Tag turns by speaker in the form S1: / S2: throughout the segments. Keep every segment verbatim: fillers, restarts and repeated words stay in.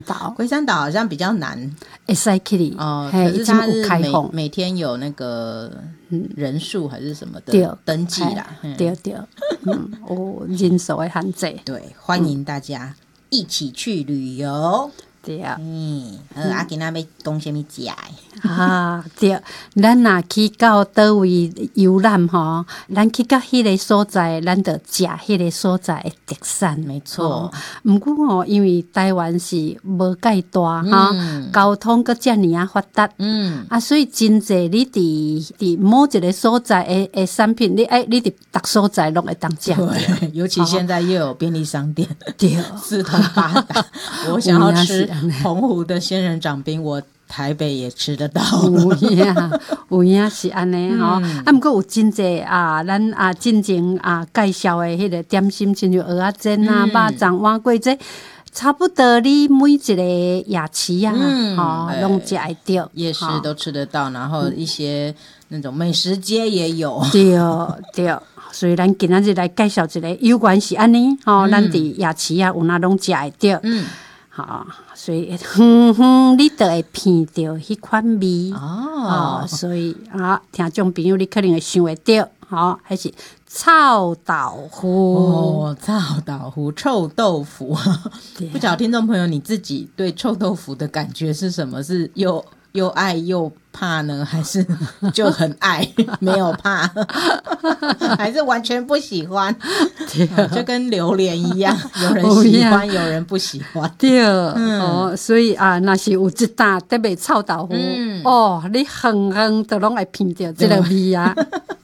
S1: 岛，
S2: 龟山岛好像比较难，
S1: 会使去哩
S2: 哦，
S1: 嘿，
S2: 可是它是
S1: 已经有开
S2: 每
S1: 放，
S2: 每天有那个人数还是什么
S1: 对
S2: 的登记啦，嗯
S1: 对对，嗯，有人数的限制，
S2: 对，欢迎大家一起去旅游。
S1: 对啊。
S2: 嗯，呃，啊，今仔要讲什么食的？
S1: 啊，对，咱若去到倒位游览吼，咱去到迄个所在，咱就食迄个所在的特产。
S2: 没错，
S1: 毋过吼，因为台湾是无介大哈、
S2: 嗯
S1: 交通搁遮尔啊发达，
S2: 嗯，
S1: 啊，所以真济你伫伫某一个所在的的产品，你哎，你伫逐所在拢会当食到。
S2: 对，尤其现在又有便利商店，
S1: 对，
S2: 四通八达。我想要吃
S1: 有影是安尼
S2: 澎湖的仙人掌冰，我台北也吃得到。
S1: 有影，有影是安尼吼。
S2: 嗯
S1: 啊，毋过有真济啊，咱啊进前啊介绍的迄个点心，亲像蚵仔煎啊、
S2: 嗯
S1: 肉粽、碗粿这。差不多，你每一个夜市啊，
S2: 嗯
S1: 吼、
S2: 哎
S1: 拢食会到，
S2: 夜市
S1: 吼
S2: 都吃得到，然后一些那种美食街也有。
S1: 对对，所以咱今仔日来介绍一个，有关是安尼吼，咱伫夜市啊，有哪拢食会到，
S2: 嗯，
S1: 吼，所以哼哼，你就会闻到迄款味
S2: 哦，
S1: 所以啊，听众朋友你可能会想会到，吼，还是臭豆腐。
S2: 哦，臭豆腐、臭豆腐，不晓得听众朋友你自己对臭豆腐的感觉是什么？是又又爱又怕呢，还是就很爱没有怕，还是完全不喜欢？哦就跟榴莲一样，有人喜欢，有人不喜欢。
S1: 对，哦，所以啊，若是有一担特别臭豆腐，
S2: 嗯
S1: 哦，你远远都拢会闻到这个味啊。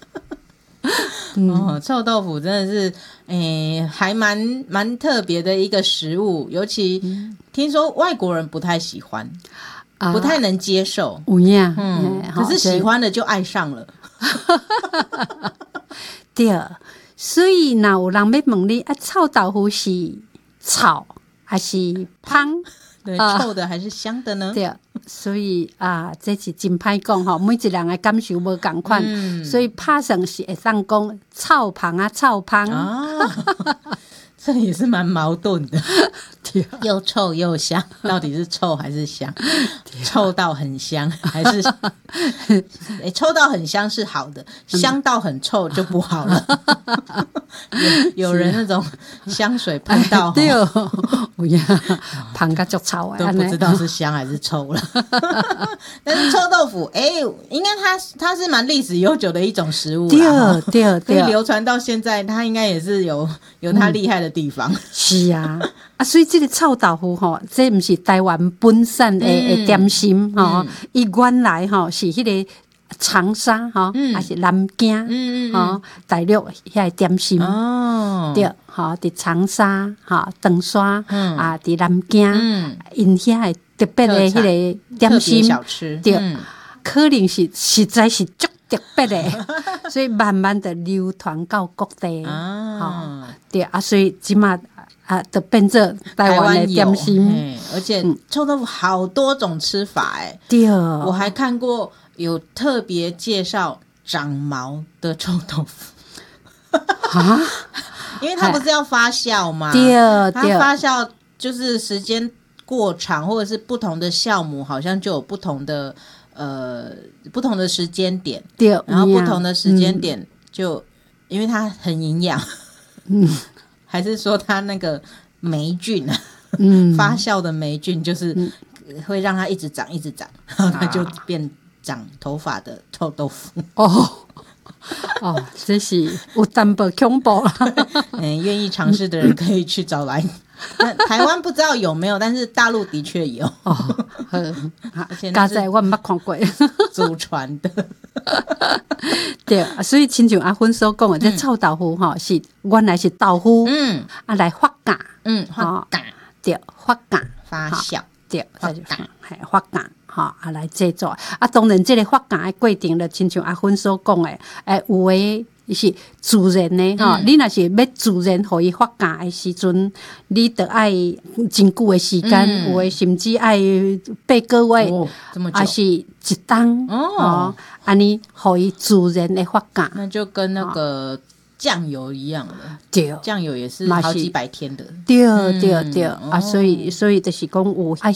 S2: 哦，臭豆腐真的是，诶、还蛮蛮特别的一个食物，尤其听说外国人不太喜欢，
S1: 啊
S2: 不太能接受。
S1: 有影，
S2: 嗯，
S1: 嘿
S2: 可是喜欢的就爱上了。
S1: 对，所以若有人要问你啊，臭豆腐是臭还是香？
S2: 对，
S1: 啊
S2: 臭的还是香的呢？
S1: 对，所以啊，这是真歹讲吼，每一人的感受无共款，
S2: 嗯
S1: 所以拍算是会当讲臭香啊，臭香
S2: 啊，这也是蛮矛盾的，又臭又香，到底是臭还是香？臭到很香，还是诶臭到很香是好的，香到很臭就不好了。有有人那种香水喷到，
S1: 对，有呀，香甲足臭的，
S2: 都不知道是香还是臭了。但是臭豆腐，哎、欸，应该它它是蛮历史悠久的一种食物啦，
S1: 对对对，
S2: 可以流传到现在，它应该也是有有它厉害的地方。嗯、
S1: 是啊，啊，所以这个臭豆腐吼，这不是台湾本产的的点心吼，伊、嗯、原来吼是迄个长沙吼，还、嗯、是南京，嗯嗯吼，大陆遐个点心哦，对，吼，伫长沙吼，长沙，嗯啊，伫南京，嗯，因遐个特别的迄个点心
S2: 小吃，
S1: 对，
S2: 嗯、
S1: 可能是实在是足特别的，所以慢慢的流传到各地啊，哦、对啊，所以即马。啊，就变做台湾的点心，
S2: 而且臭豆腐好多种吃法哎。
S1: 对，
S2: 我还看过有特别介绍长毛的臭豆腐啊，因为它不是要发酵吗？
S1: 对，
S2: 它发酵就是时间过长，或者是不同的酵母，好像就有不同的呃不同的时间点。
S1: 对，
S2: 然后不同的时间点就、嗯、因为它很营养，嗯。还是说它那个霉菌啊，嗯、发酵的霉菌就是会让它一直长一直长，然后它就变长头发的臭豆腐。
S1: 哦哦，这是有淡薄恐怖啦。
S2: 嗯，愿意尝试的人可以去找来。台湾不知道有没有，但是大陆的确有。哦，
S1: 而且加在我捌看过，
S2: 祖传的。
S1: 对，所以亲像阿芬所讲的，这臭豆腐吼是原来是豆腐，嗯，啊来发酵，
S2: 嗯，发酵，
S1: 对，发酵
S2: 发酵，
S1: 对，发酵，系发酵。吼、哦，啊来制作啊，当然，这个发酵的过程就亲像阿芬所讲的，诶，有诶是自然的吼、嗯，你若是要自然互伊发酵的时阵，你得爱真久的时间，嗯、有诶甚至爱八个月，
S2: 哦、这么久，
S1: 还是一冬哦，安尼互伊自然的发酵，
S2: 那就跟那个酱油一样的，
S1: 对，
S2: 酱油也是好几百天的，
S1: 对对对、嗯、啊，所以所以就是讲有啊